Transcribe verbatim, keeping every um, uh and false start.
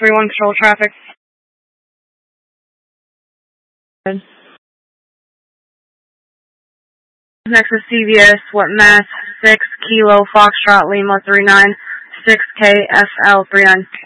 three one, control traffic. Good. Next is C V S, what, Mass, six, Kilo, Foxtrot, Lima, three nine, six K, F L, three nine.